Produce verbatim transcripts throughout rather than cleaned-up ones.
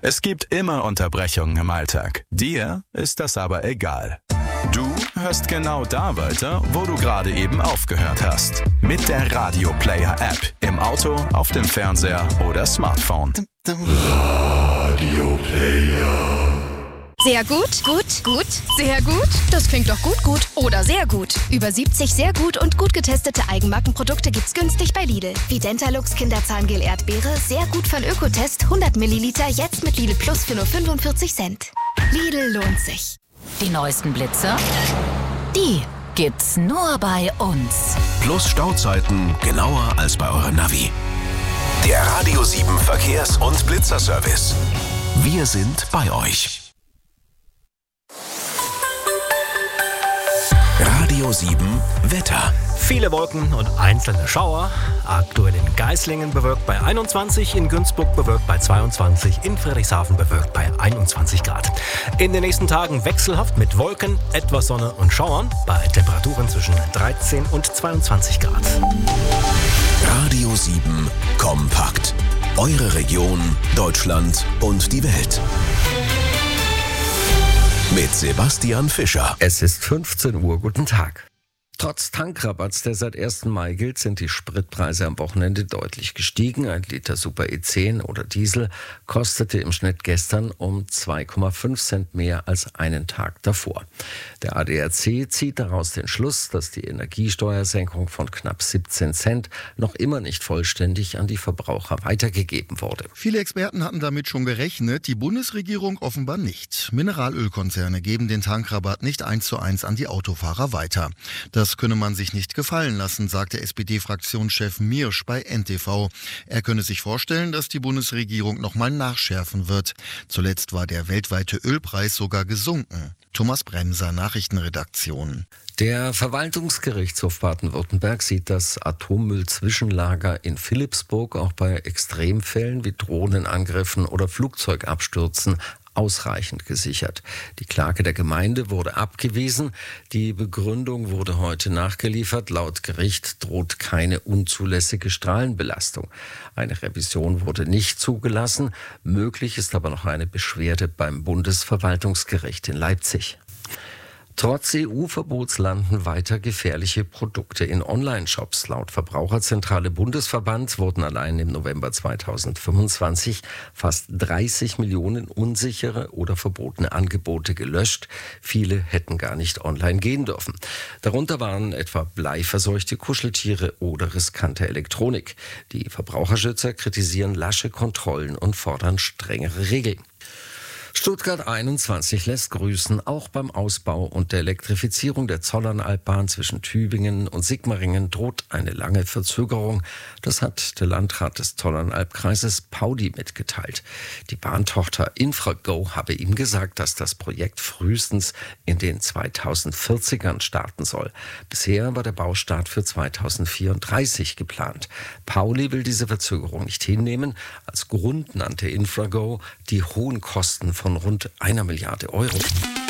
Es gibt immer Unterbrechungen im Alltag. Dir ist das aber egal. Du hörst genau da weiter, wo du gerade eben aufgehört hast. Mit der Radio Player App. Im Auto, auf dem Fernseher oder Smartphone. Radio Player. Sehr gut, gut, gut, sehr gut. Das klingt doch gut, gut oder sehr gut. Über siebzig sehr gut und gut getestete Eigenmarkenprodukte gibt's günstig bei Lidl. Wie Dentalux Kinderzahngel Erdbeere, sehr gut von Ökotest, hundert Milliliter, jetzt mit Lidl Plus für nur fünfundvierzig Cent. Lidl lohnt sich. Die neuesten Blitzer? Die gibt's nur bei uns. Plus Stauzeiten genauer als bei eurem Navi. Der Radio sieben Verkehrs- und Blitzerservice. Wir sind bei euch. Radio sieben Wetter. Viele Wolken und einzelne Schauer. Aktuell in Geislingen bewölkt bei einundzwanzig, in Günzburg bewölkt bei zweiundzwanzig, in Friedrichshafen bewölkt bei einundzwanzig Grad. In den nächsten Tagen wechselhaft mit Wolken, etwas Sonne und Schauern bei Temperaturen zwischen dreizehn und zweiundzwanzig Grad. Radio sieben kompakt. Eure Region, Deutschland und die Welt. Mit Sebastian Fischer. Es ist fünfzehn Uhr. Guten Tag. Trotz Tankrabatts, der seit ersten Mai gilt, sind die Spritpreise am Wochenende deutlich gestiegen. Ein Liter Super E zehn oder Diesel kostete im Schnitt gestern um zwei Komma fünf Cent mehr als einen Tag davor. Der A D A C zieht daraus den Schluss, dass die Energiesteuersenkung von knapp siebzehn Cent noch immer nicht vollständig an die Verbraucher weitergegeben wurde. Viele Experten hatten damit schon gerechnet, die Bundesregierung offenbar nicht. Mineralölkonzerne geben den Tankrabatt nicht eins zu eins an die Autofahrer weiter. Das könne man sich nicht gefallen lassen, sagte S P D-Fraktionschef Miersch bei N T V. Er könne sich vorstellen, dass die Bundesregierung nochmal nachschärfen wird. Zuletzt war der weltweite Ölpreis sogar gesunken. Thomas Bremser, Nachrichtenredaktion. Der Verwaltungsgerichtshof Baden-Württemberg sieht das Atommüll-Zwischenlager in Philippsburg auch bei Extremfällen wie Drohnenangriffen oder Flugzeugabstürzen ausreichend gesichert. Die Klage der Gemeinde wurde abgewiesen. Die Begründung wurde heute nachgeliefert. Laut Gericht droht keine unzulässige Strahlenbelastung. Eine Revision wurde nicht zugelassen. Möglich ist aber noch eine Beschwerde beim Bundesverwaltungsgericht in Leipzig. Trotz E U-Verbots landen weiter gefährliche Produkte in Online-Shops. Laut Verbraucherzentrale Bundesverband wurden allein im November zweitausendfünfundzwanzig fast dreißig Millionen unsichere oder verbotene Angebote gelöscht. Viele hätten gar nicht online gehen dürfen. Darunter waren etwa bleiverseuchte Kuscheltiere oder riskante Elektronik. Die Verbraucherschützer kritisieren lasche Kontrollen und fordern strengere Regeln. Stuttgart einundzwanzig lässt grüßen. Auch beim Ausbau und der Elektrifizierung der Zollernalbbahn zwischen Tübingen und Sigmaringen droht eine lange Verzögerung. Das hat der Landrat des Zollernalbkreises Pauli mitgeteilt. Die Bahntochter Infrago habe ihm gesagt, dass das Projekt frühestens in den zweitausendvierzigern starten soll. Bisher war der Baustart für zweitausendvierunddreißig geplant. Pauli will diese Verzögerung nicht hinnehmen. Als Grund nannte Infrago die hohen Kosten von rund einer Milliarde Euro.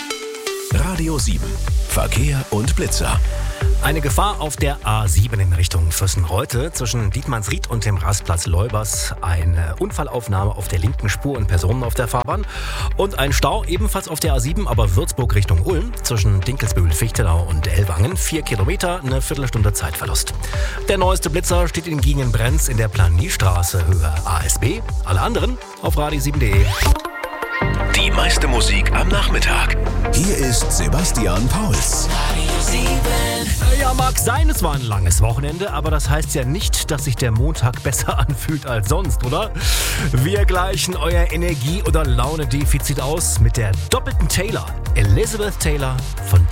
Radio sieben Verkehr und Blitzer. Eine Gefahr auf der A sieben in Richtung Vössenreute zwischen Dietmannsried und dem Rastplatz Leubers. Eine Unfallaufnahme auf der linken Spur und Personen auf der Fahrbahn. Und ein Stau ebenfalls auf der A sieben, aber Würzburg Richtung Ulm zwischen Dinkelsbühl, Fichtenau und Ellwangen. Vier Kilometer, eine Viertelstunde Zeitverlust. Der neueste Blitzer steht in Giengenbrenz in der Planiestraße, Höhe A S B. Alle anderen auf radio sieben punkt de. Die meiste Musik am Nachmittag. Hier ist Sebastian Pauls. Ja, mag sein, es war ein langes Wochenende, aber das heißt ja nicht, dass sich der Montag besser anfühlt als sonst, oder? Wir gleichen euer Energie- oder Launedefizit aus mit der doppelten Taylor. Elizabeth Taylor von